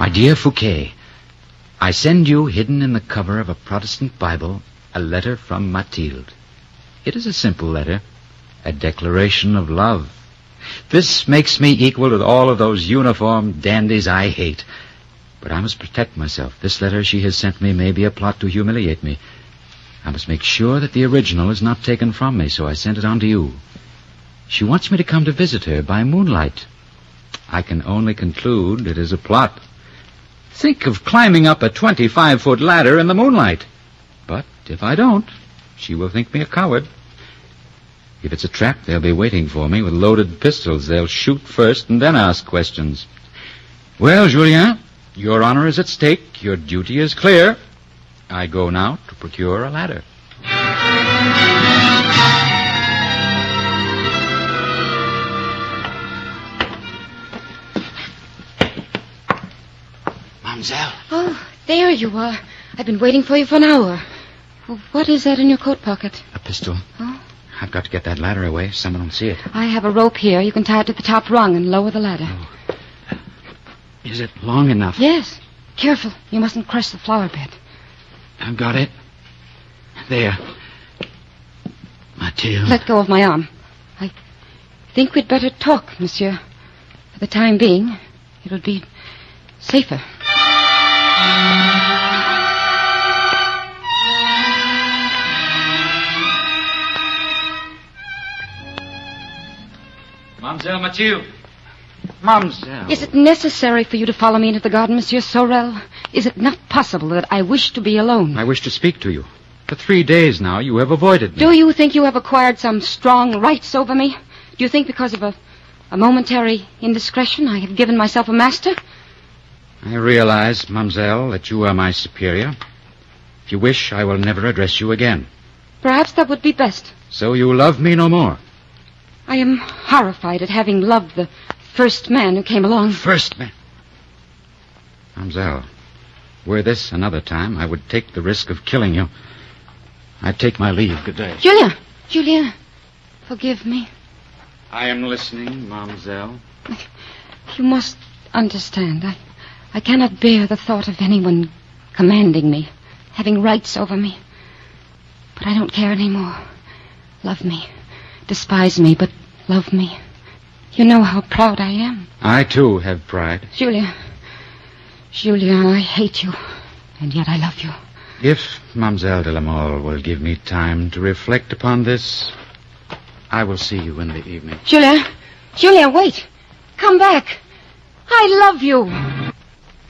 My dear Fouquet, I send you, hidden in the cover of a Protestant Bible, a letter from Mathilde. It is a simple letter, a declaration of love. This makes me equal to all of those uniformed dandies I hate. But I must protect myself. This letter she has sent me may be a plot to humiliate me. I must make sure that the original is not taken from me, so I sent it on to you. She wants me to come to visit her by moonlight. I can only conclude it is a plot. Think of climbing up a 25-foot ladder in the moonlight. But if I don't, she will think me a coward. If it's a trap, they'll be waiting for me with loaded pistols. They'll shoot first and then ask questions. Well, Julien, your honor is at stake. Your duty is clear. I go now to procure a ladder. Mademoiselle. Oh, there you are. I've been waiting for you for an hour. Well, what is that in your coat pocket? A pistol. Oh? I've got to get that ladder away. Someone will see it. I have a rope here. You can tie it to the top rung and lower the ladder. Oh. Is it long enough? Yes. Careful. You mustn't crush the flower bed. I've got it. There. Mathilde. Let go of my arm. I think we'd better talk, monsieur. For the time being, it would be safer. Mademoiselle Mathilde. Mademoiselle. Is it necessary for you to follow me into the garden, Monsieur Sorel? Is it not possible that I wish to be alone? I wish to speak to you. For 3 days now, you have avoided me. Do you think you have acquired some strong rights over me? Do you think because of a momentary indiscretion I have given myself a master? I realize, mademoiselle, that you are my superior. If you wish, I will never address you again. Perhaps that would be best. So you love me no more? I am horrified at having loved the first man who came along. First man? Mademoiselle, were this another time, I would take the risk of killing you. I take my leave. Good day. Julien, forgive me. I am listening, mademoiselle. You must understand. I cannot bear the thought of anyone commanding me, having rights over me. But I don't care anymore. Love me. Despise me, but love me. You know how proud I am. I, too, have pride. Julien, I hate you, and yet I love you. If Mademoiselle de la Mole will give me time to reflect upon this, I will see you in the evening. Julien, wait. Come back. I love you.